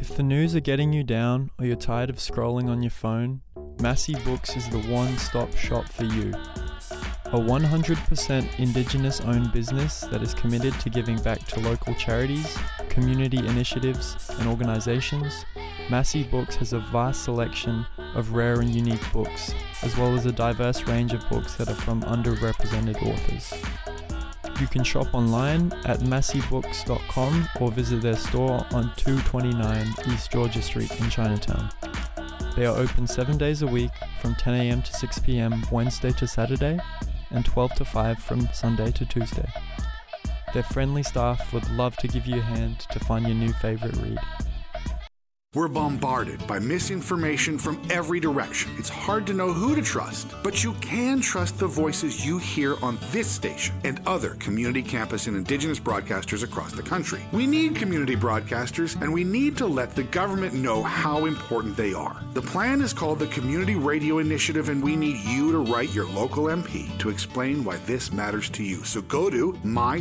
If the news are getting you down or you're tired of scrolling on your phone, Massey Books is the one-stop shop for you. A 100% Indigenous-owned business that is committed to giving back to local charities, community initiatives, and organisations, Massey Books has a vast selection of rare and unique books, as well as a diverse range of books that are from underrepresented authors. You can shop online at masseybooks.com or visit their store on 229 East Georgia Street in Chinatown. They are open 7 days a week from 10 a.m. to 6 p.m. Wednesday to Saturday and 12 to 5 from Sunday to Tuesday. Their friendly staff would love to give you a hand to find your new favorite read. We're bombarded by misinformation from every direction. It's hard to know who to trust, but you can trust the voices you hear on this station and other community campus and Indigenous broadcasters across the country. We need community broadcasters, and we need to let the government know how important they are. The plan is called the Community Radio Initiative, and we need you to write your local MP to explain why this matters to you. So go to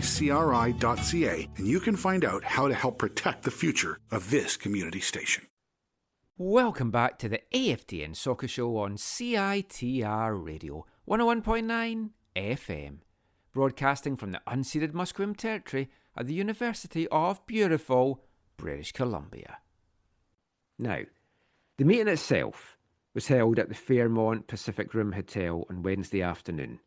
mycri.ca, and you can find out how to help protect the future of this community station. Welcome back to the AFTN Soccer Show on CITR Radio 101.9 FM, broadcasting from the unceded Musqueam territory at the University of beautiful British Columbia. Now, the meeting itself was held at the Fairmont Pacific Rim Hotel on Wednesday afternoon.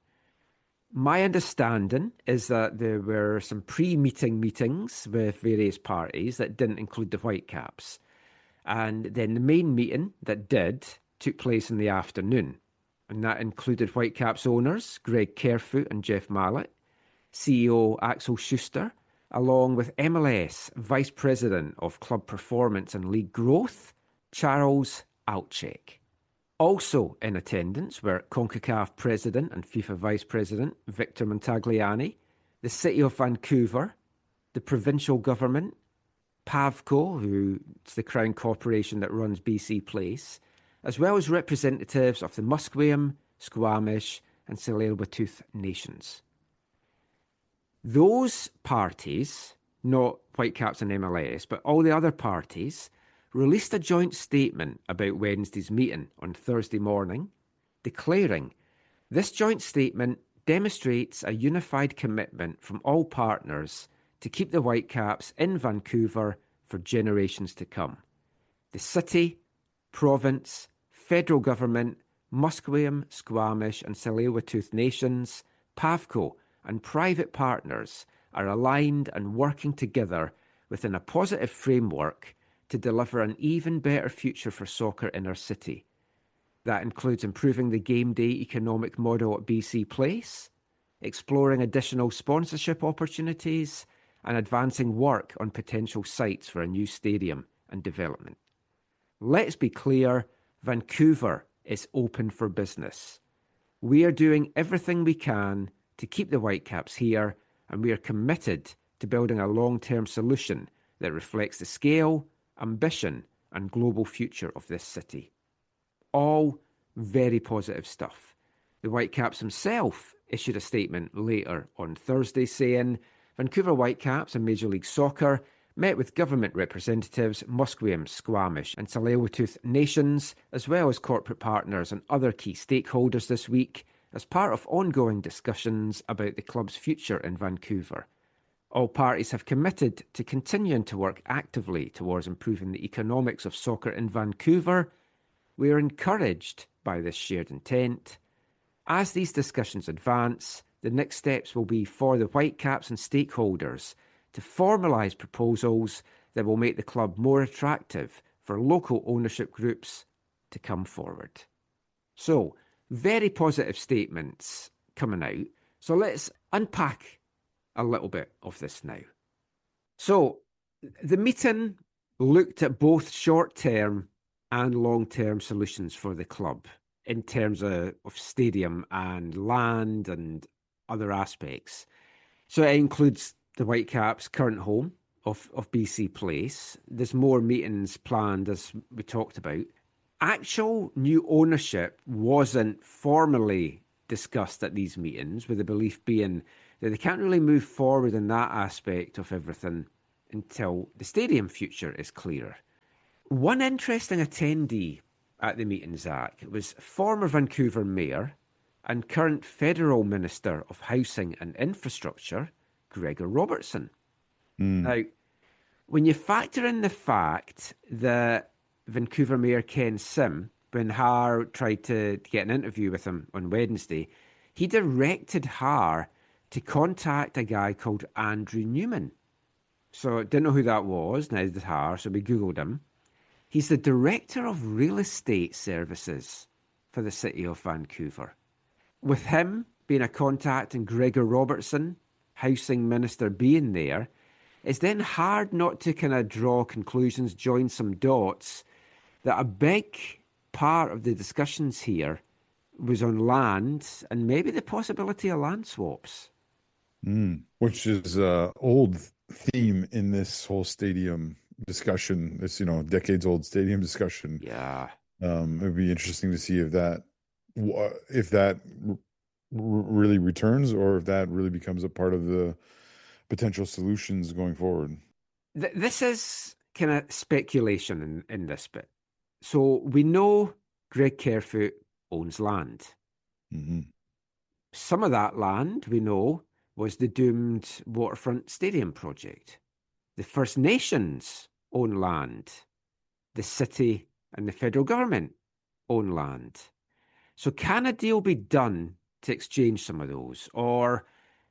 My understanding is that there were some pre-meeting meetings with various parties that didn't include the Whitecaps. And then the main meeting that did took place in the afternoon. And that included Whitecaps owners Greg Kerfoot and Jeff Mallett, CEO Axel Schuster, along with MLS Vice President of Club Performance and League Growth, Charles Altchek. Also in attendance were CONCACAF President and FIFA Vice President Victor Montagliani, the City of Vancouver, the provincial government, PAVCO, who's the Crown Corporation that runs BC Place, as well as representatives of the Musqueam, Squamish and Tsleil-Waututh nations. Those parties, not Whitecaps and MLS, but all the other parties, released a joint statement about Wednesday's meeting on Thursday morning, declaring, "This joint statement demonstrates a unified commitment from all partners to keep the Whitecaps in Vancouver for generations to come. The city, province, federal government, Musqueam, Squamish and Tsleil-Waututh nations, PAVCO and private partners are aligned and working together within a positive framework to deliver an even better future for soccer in our city. That includes improving the game day economic model at BC Place, exploring additional sponsorship opportunities, and advancing work on potential sites for a new stadium and development. Let's be clear, Vancouver is open for business. We are doing everything we can to keep the Whitecaps here, and we are committed to building a long-term solution that reflects the scale, ambition, and global future of this city." All very positive stuff. The Whitecaps themselves issued a statement later on Thursday saying, "Vancouver Whitecaps and Major League Soccer met with government representatives, Musqueam, Squamish and Tsleil-Waututh nations, as well as corporate partners and other key stakeholders this week as part of ongoing discussions about the club's future in Vancouver. All parties have committed to continuing to work actively towards improving the economics of soccer in Vancouver. We are encouraged by this shared intent. As these discussions advance, the next steps will be for the Whitecaps and stakeholders to formalise proposals that will make the club more attractive for local ownership groups to come forward." So, very positive statements coming out. So let's unpack a little bit of this now. So, the meeting looked at both short-term and long-term solutions for the club in terms of stadium and land and other aspects. So it includes the Whitecaps' current home of BC Place. There's more meetings planned, as we talked about. Actual new ownership wasn't formally discussed at these meetings, with the belief being that they can't really move forward in that aspect of everything until the stadium future is clearer. One interesting attendee at the meeting, Zach, was former Vancouver Mayor and current Federal Minister of Housing and Infrastructure, Gregor Robertson. Now, when you factor in the fact that Vancouver Mayor Ken Sim, when Har tried to get an interview with him on Wednesday, he directed Har to contact a guy called Andrew Newman. So didn't know who that was, neither did Har, so we Googled him. He's the Director of Real Estate Services for the City of Vancouver. With him being a contact and Gregor Robertson, Housing Minister, being there, it's then hard not to kind of draw conclusions, join some dots, that a big part of the discussions here was on land and maybe the possibility of land swaps. Which is an old theme in this whole stadium discussion. This, decades old stadium discussion. Yeah. It'd be interesting to see if that really returns, or if that really becomes a part of the potential solutions going forward. This is kind of speculation in this bit. So we know Greg Kerfoot owns land. Mm-hmm. Some of that land, we know, was the doomed Waterfront Stadium project. The First Nations own land. The city and the federal government own land. So can a deal be done to exchange some of those, or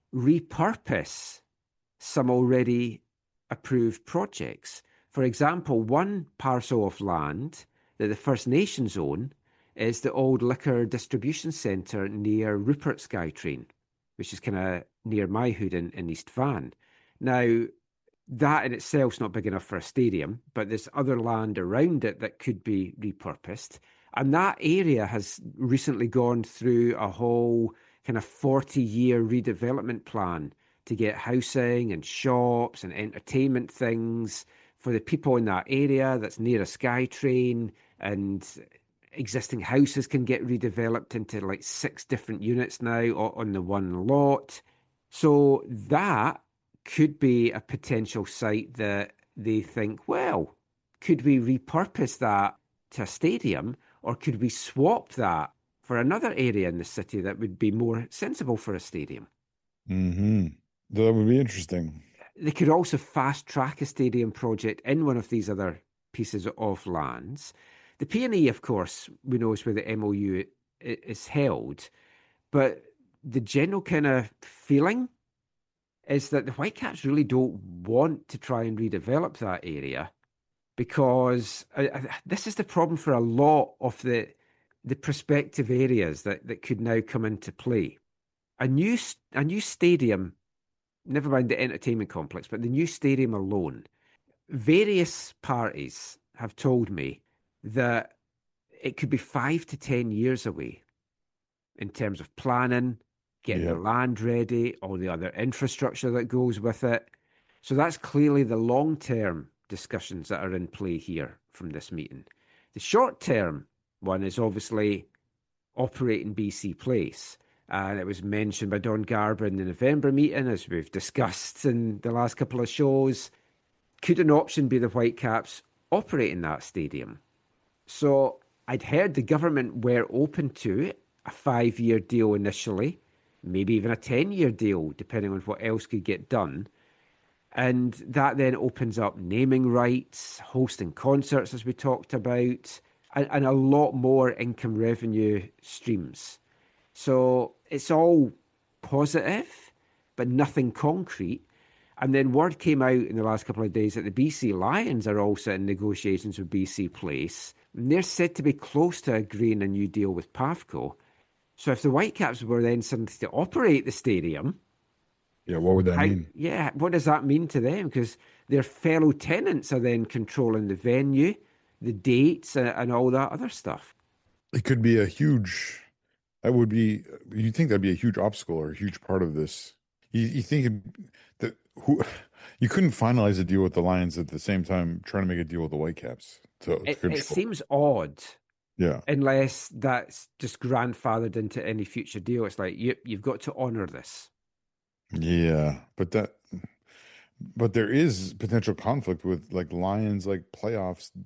repurpose some already approved projects? For example, one parcel of land that the First Nations own is the old liquor distribution centre near Rupert SkyTrain, which is kind of near my hood in East Van. Now, that in itself is not big enough for a stadium, but there's other land around it that could be repurposed. And that area has recently gone through a whole kind of 40-year redevelopment plan to get housing and shops and entertainment things for the people in that area that's near a SkyTrain, and existing houses can get redeveloped into like 6 different units now on the one lot. So that could be a potential site that they think, well, could we repurpose that to a stadium, or could we swap that for another area in the city that would be more sensible for a stadium? Mm-hmm. That would be interesting. They could also fast track a stadium project in one of these other pieces of lands. The P&E, of course, we know is where the MOU is held, but the general kind of feeling is that the Whitecaps really don't want to try and redevelop that area, because this is the problem for a lot of the prospective areas that could now come into play. A new stadium, never mind the entertainment complex, but the new stadium alone, various parties have told me that it could be 5 to 10 years away in terms of planning, getting the land ready, all the other infrastructure that goes with it. So that's clearly the long-term discussions that are in play here from this meeting. The short-term one is obviously operating BC Place. And it was mentioned by Don Garber in the November meeting, as we've discussed in the last couple of shows. Could an option be the Whitecaps operating that stadium? So I'd heard the government were open to it, a 5-year deal initially, maybe even a 10-year deal, depending on what else could get done. And that then opens up naming rights, hosting concerts, as we talked about, and a lot more income revenue streams. So it's all positive, but nothing concrete. And then word came out in the last couple of days that the BC Lions are also in negotiations with BC Place. And they're said to be close to agreeing a new deal with PAFCO. So if the Whitecaps were then suddenly to operate the stadium... Yeah, what would that mean? Yeah, what does that mean to them? Because their fellow tenants are then controlling the venue, the dates, and all that other stuff. It could be a huge... You'd think that'd be a huge obstacle or a huge part of this. You think that you couldn't finalize a deal with the Lions at the same time trying to make a deal with the Whitecaps. It seems odd. Yeah. Unless that's just grandfathered into any future deal. It's like, you've got to honor this. Yeah. But there is potential conflict with like Lions, like playoffs